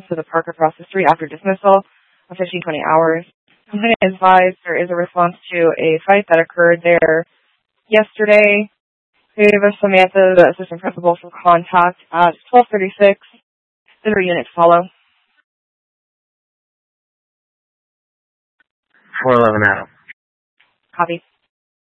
to the park across the street after dismissal of 15-20 hours. Complainant advised there is a response to a fight that occurred there yesterday. Gave Samantha, the assistant principal, for contact at 12:36. Did her unit follow? 411 Adam. Copy.